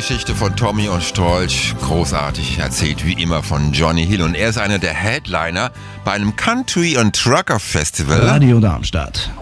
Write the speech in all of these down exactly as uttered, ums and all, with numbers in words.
Geschichte von Tommy und Strolch, großartig erzählt wie immer von Johnny Hill. Und er ist einer der Headliner bei einem Country- und Trucker-Festival. Radio Darmstadt.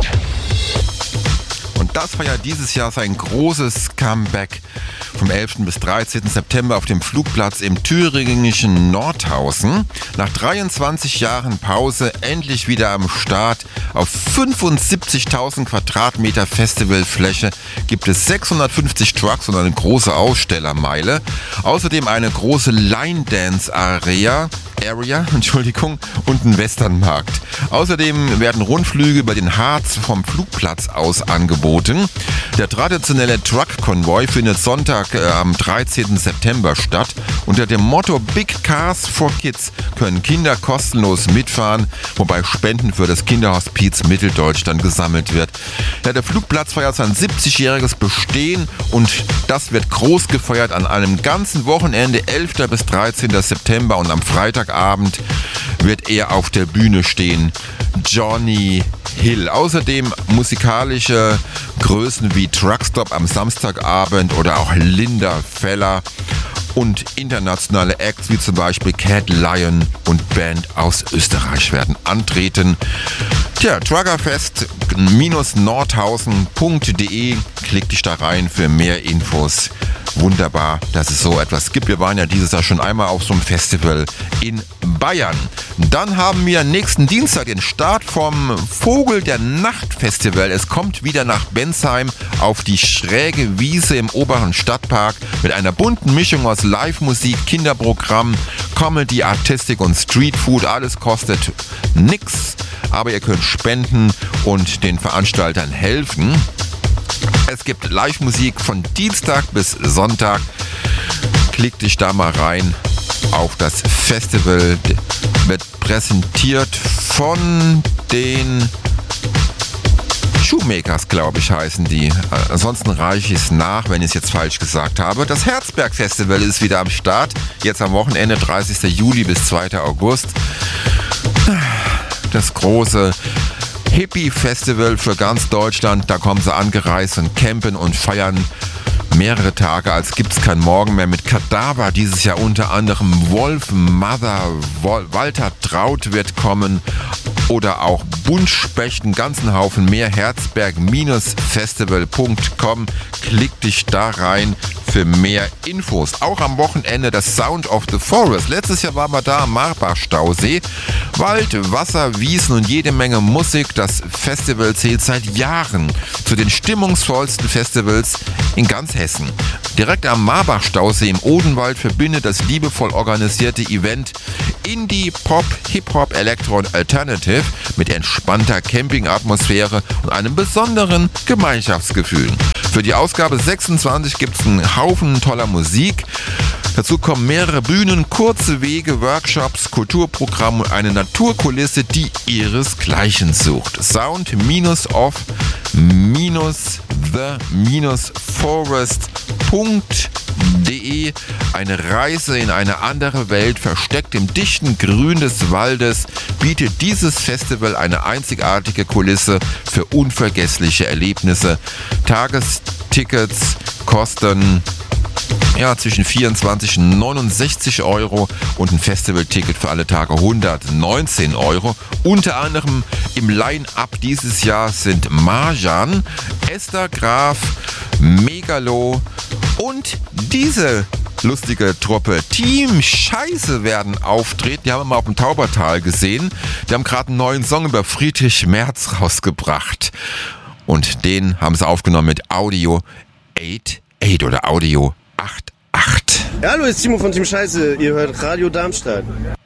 Und das feiert dieses Jahr sein großes Comeback vom elften bis dreizehnten September auf dem Flugplatz im thüringischen Nordhausen. Nach dreiundzwanzig Jahren Pause endlich wieder am Start. Auf fünfundsiebzigtausend Quadratmeter Festivalfläche gibt es sechshundertfünfzig Trucks und eine große Ausstellermeile. Außerdem eine große Line-Dance-Area. Area, Entschuldigung, und ein Westernmarkt. Außerdem werden Rundflüge über den Harz vom Flugplatz aus angeboten. Der traditionelle Truck-Konvoi findet Sonntag äh, am dreizehnten September statt. Unter dem Motto Big Cars for Kids können Kinder kostenlos mitfahren, wobei Spenden für das Kinderhospiz Mitteldeutschland gesammelt wird. Ja, der Flugplatz feiert sein siebzigjähriges Bestehen und das wird groß gefeiert an einem ganzen Wochenende, elften bis dreizehnten September, und am Freitag Abend wird er auf der Bühne stehen, Johnny Hill. Außerdem musikalische Größen wie Truckstop am Samstagabend oder auch Linda Feller und internationale Acts wie zum Beispiel Cat Lion und Band aus Österreich werden antreten. Tja, Truckerfest Nordhausen punkt de, klick dich da rein für mehr Infos. Wunderbar, dass es so etwas gibt. Wir waren ja dieses Jahr schon einmal auf so einem Festival in Bayern. Dann haben wir nächsten Dienstag den Start vom Vogel der Nacht Festival. Es kommt wieder nach Bensheim auf die schräge Wiese im oberen Stadtpark mit einer bunten Mischung aus Live-Musik, Kinderprogramm, Comedy, Artistik und Streetfood. Alles kostet nix, aber ihr könnt spenden und den Veranstaltern helfen. Es gibt Live-Musik von Dienstag bis Sonntag. Klick dich da mal rein auf das Festival. Wird präsentiert von den Shoemakers, glaube ich, heißen die. Ansonsten reiche ich es nach, wenn ich es jetzt falsch gesagt habe. Das Herzberg Festival ist wieder am Start. Jetzt am Wochenende, dreißigsten Juli bis zweiten August. Das große Hippie-Festival für ganz Deutschland. Da kommen sie angereist und campen und feiern mehrere Tage, als gibt es kein Morgen mehr. Mit Kadaver dieses Jahr unter anderem Wolf Mother, Wol- Walter Traut wird kommen oder auch Buntspecht, einen ganzen Haufen mehr. Herzberg Festival punkt com, klick dich da rein für mehr Infos. Auch am Wochenende das Sound of the Forest. Letztes Jahr waren wir da am Marbach-Stausee. Wald, Wasser, Wiesen und jede Menge Musik. Das Festival zählt seit Jahren zu den stimmungsvollsten Festivals in ganz Hessen. Direkt am Marbach-Stausee im Odenwald verbindet das liebevoll organisierte Event Indie, Pop, Hip-Hop, Elektro und Alternative mit entspannter Campingatmosphäre und einem besonderen Gemeinschaftsgefühl. Für die Ausgabe sechsundzwanzig gibt es einen Haufen toller Musik. Dazu kommen mehrere Bühnen, kurze Wege, Workshops, Kulturprogramm und eine Naturkulisse, die ihresgleichen sucht. Sound of the forest punkt de, eine Reise in eine andere Welt, versteckt im dichten Grün des Waldes, bietet dieses Festival eine einzigartige Kulisse für unvergessliche Erlebnisse. Tagestickets kosten ja, zwischen vierundzwanzig und neunundsechzig Euro und ein Festivalticket für alle Tage hundertneunzehn Euro. Unter anderem im Line-Up dieses Jahr sind Marjan, Esther Graf, Megalo und diese lustige Truppe Team Scheiße werden auftreten. Die haben wir mal auf dem Taubertal gesehen. Die haben gerade einen neuen Song über Friedrich Merz rausgebracht. Und den haben sie aufgenommen mit Audio acht oder Audio acht acht. Ja, hallo, ist Timo von Team Scheiße. Ihr hört Radio Darmstadt.